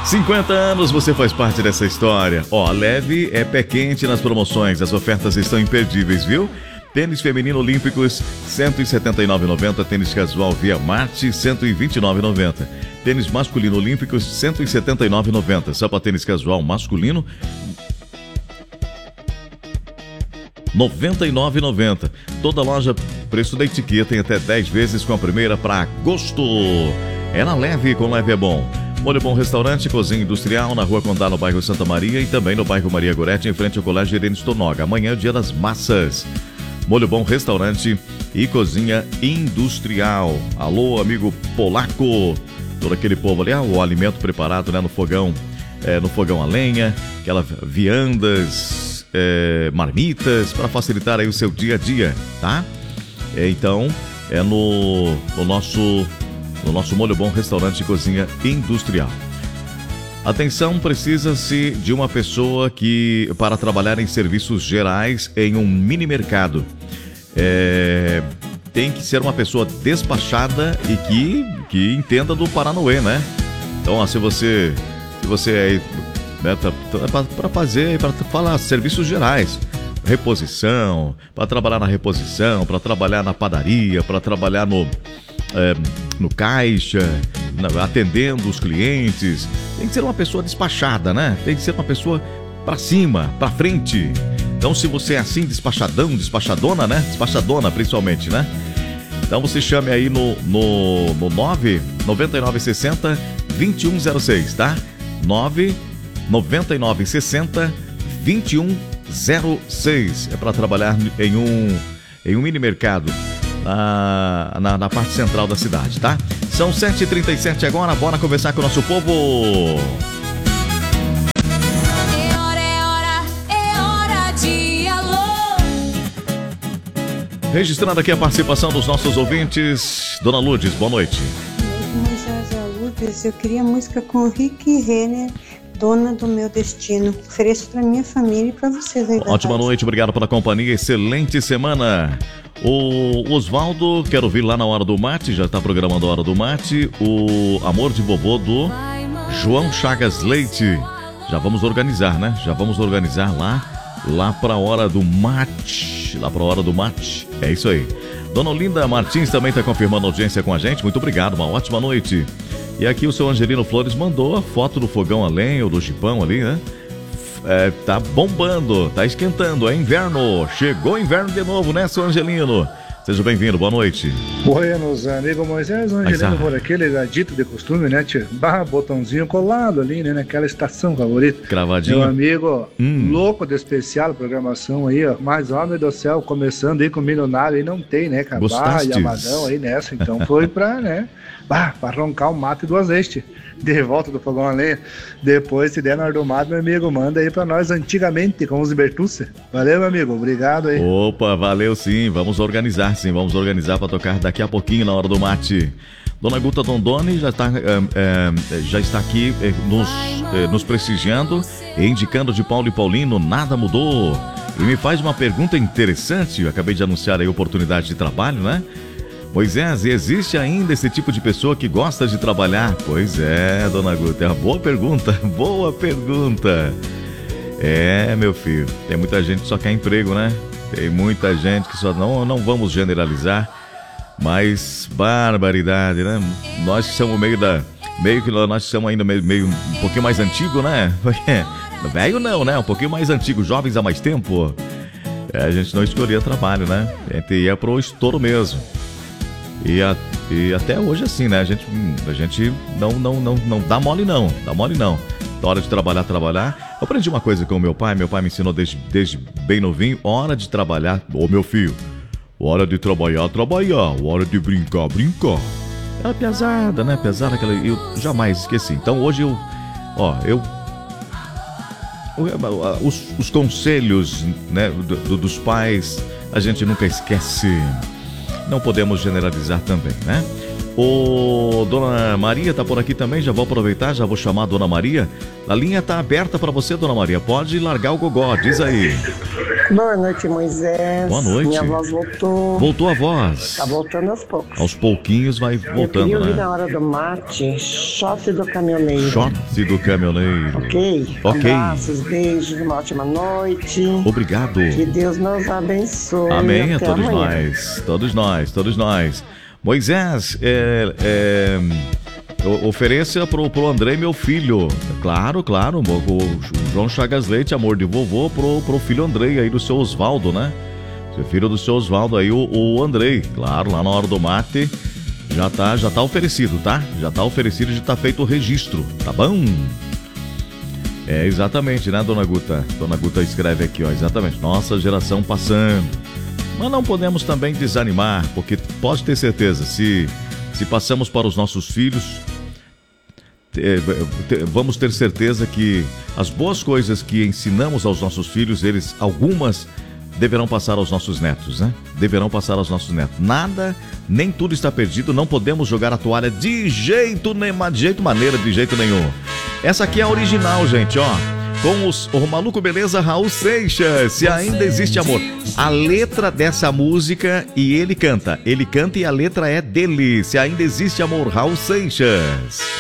50 anos, você faz parte dessa história. Ó, a Leve é pé quente nas promoções, as ofertas estão imperdíveis, viu? Tênis feminino olímpicos, R$ 179,90. Tênis casual Via Marte, R$ 129,90. Tênis masculino olímpicos, R$ 179,90. Sapatênis casual masculino, R$ 99,90. Toda loja, preço da etiqueta, em até 10 vezes com a primeira para agosto. É na Leve, com Leve é bom. Molho Bom Restaurante, Cozinha Industrial, na Rua Condá, no bairro Santa Maria, e também no bairro Maria Goretti, em frente ao Colégio Irene Stonoga. Amanhã é o Dia das Massas. Molho Bom Restaurante e Cozinha Industrial. Alô, amigo polaco. Todo aquele povo ali, o alimento preparado, né, no fogão a lenha, aquelas viandas, marmitas, para facilitar aí o seu dia a dia, tá? Então, é no nosso Molho Bom Restaurante e Cozinha Industrial. Atenção, precisa-se de uma pessoa para trabalhar em serviços gerais em um mini mercado. Tem que ser uma pessoa despachada e que entenda do Paranauê, né? Então, ó, se você aí, né, para falar serviços gerais, reposição, para trabalhar na reposição, para trabalhar na padaria, para trabalhar no caixa, atendendo os clientes. Tem que ser uma pessoa despachada, né? Tem que ser uma pessoa pra cima, pra frente. Então, se você é assim, despachadão, despachadona, né? Despachadona, principalmente, né? Então, você chame aí no 99960 2106, tá? 99960 2106. É para trabalhar em um mini mercado na parte central da cidade, tá? São 7h37 agora, bora conversar com o nosso povo. É hora de alô. Registrando aqui a participação dos nossos ouvintes. Dona Lourdes, boa noite. Eu queria música com Rick Renner, Dona do Meu Destino. Ofereço para minha família e para vocês aí. Ótima noite, obrigado pela companhia, excelente semana. O Osvaldo, quero ouvir lá na Hora do Mate, já está programando a Hora do Mate, o Amor de Vovô do João Chagas Leite. Já vamos organizar, né? Já vamos organizar lá para a Hora do Mate. Lá para a Hora do Mate, é isso aí. Dona Olinda Martins também está confirmando a audiência com a gente, muito obrigado, uma ótima noite. E aqui o seu Angelino Flores mandou a foto do fogão a lenha, ou do jipão ali, né? Tá bombando, tá esquentando, é inverno. Chegou inverno de novo, né, seu Angelino? Seja bem-vindo, boa noite. Buenos, amigo Moisés, Angelino por aquele dito de costume, né, tio? Botãozinho colado ali, né, naquela estação favorita. Cravadinho. Meu amigo, louco de especial programação aí, ó. Mas, homem do céu, começando aí com o milionário aí, não tem, né, cara? E Amadão aí nessa, então foi pra, né, pra roncar o mato do azeite. De volta do fogão a lenha. Depois, se der na hora do mato, meu amigo, manda aí pra nós antigamente, com os Bertucci. Valeu, meu amigo, obrigado aí. Opa, valeu sim, vamos organizar pra tocar daqui a pouquinho na Hora do Mate. Dona Guta Dondoni já está aqui nos prestigiando e indicando de Paulo e Paulino, nada mudou. E me faz uma pergunta interessante, eu acabei de anunciar aí oportunidade de trabalho, né? Moisés, existe ainda esse tipo de pessoa que gosta de trabalhar? Pois é, Dona Guta, é uma boa pergunta, boa pergunta. Meu filho, tem muita gente que só quer emprego, né? Tem muita gente que só não vamos generalizar, mas barbaridade, né? Nós que somos nós somos ainda meio um pouquinho mais antigo, né? Velho não, né? Um pouquinho mais antigo, jovens há mais tempo. A gente não escolhia trabalho, né? A gente ia pro estouro mesmo. E até hoje assim, né? A gente não dá mole não. Na hora de trabalhar. Eu aprendi uma coisa com o meu pai me ensinou desde bem novinho, hora de trabalhar, meu filho, hora de trabalhar, hora de brincar. Era pesada, né? Pesada, eu jamais esqueci. Então hoje os conselhos, né, dos pais, a gente nunca esquece. Não podemos generalizar também, né? O Dona Maria tá por aqui também, já vou aproveitar, já vou chamar a Dona Maria. A linha tá aberta para você, Dona Maria, pode largar o gogó, diz aí. Boa noite, Moisés. Boa noite. Minha voz voltou. Voltou a voz. Tá voltando aos poucos. Aos pouquinhos vai voltando, eu queria ouvir, né? na hora do mate, Shot do Caminhoneiro. Shot do Caminhoneiro. Ok? Abraços, beijos, uma ótima noite. Obrigado. Que Deus nos abençoe. Amém a todos amanhã. nós. Todos nós. Moisés, ofereça pro André, meu filho. Claro, o João Chagas Leite, amor de vovô, pro filho Andrei aí do seu Osvaldo, né? Seu filho do seu Osvaldo aí, o Andrei. Claro, lá na hora do mate já tá oferecido, tá? Já tá oferecido, já tá feito o registro, tá bom? É, exatamente, né, Dona Guta? Dona Guta escreve aqui, ó, exatamente. Nossa geração passando. Mas não podemos também desanimar, porque pode ter certeza, se passamos para os nossos filhos, vamos ter certeza que as boas coisas que ensinamos aos nossos filhos, algumas deverão passar aos nossos netos, né? Deverão passar aos nossos netos. Nada, nem tudo está perdido, não podemos jogar a toalha de jeito nenhum. Essa aqui é a original, gente, ó. Com o Maluco Beleza, Raul Seixas, Se Ainda Existe Amor. A letra dessa música, e ele canta e a letra é dele, Se Ainda Existe Amor, Raul Seixas.